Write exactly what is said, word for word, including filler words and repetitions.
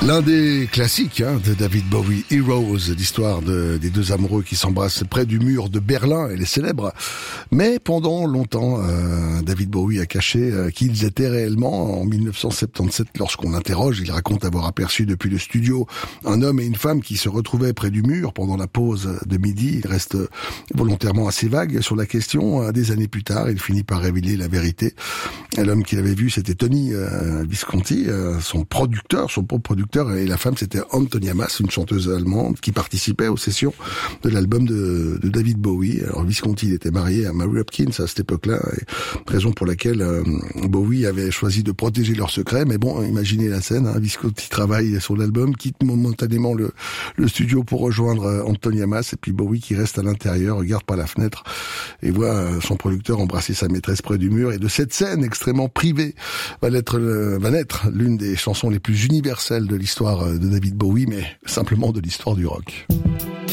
L'un des classiques hein, de David Bowie, Heroes, l'histoire de, des deux amoureux qui s'embrassent près du mur de Berlin, elle est célèbre. Mais pendant longtemps, euh, David Bowie a caché euh, qui ils étaient réellement. En mille neuf cent soixante-dix-sept, lorsqu'on l'interroge, il raconte avoir aperçu depuis le studio un homme et une femme qui se retrouvaient près du mur pendant la pause de midi. Il reste volontairement assez vague sur la question. Des années plus tard, il finit par révéler la vérité. L'homme qu'il avait vu, c'était Tony euh, Visconti, euh, son producteur, son propre producteur, et la femme, c'était Antonia Maas, une chanteuse allemande qui participait aux sessions de l'album de, de David Bowie. Alors Visconti, il était marié à Mary Hopkins à cette époque-là, et raison pour laquelle euh, Bowie avait choisi de protéger leur secret. Mais bon, imaginez la scène, hein, Visconti travaille sur l'album, quitte momentanément le, le studio pour rejoindre euh, Antonia Maas, et puis Bowie qui reste à l'intérieur, regarde par la fenêtre et voit euh, son producteur embrasser sa maîtresse près du mur. Et de cette scène extrêmement privée va naître, euh, va naître l'une des chansons les plus universelles de l'histoire de David Bowie, mais simplement de l'histoire du rock.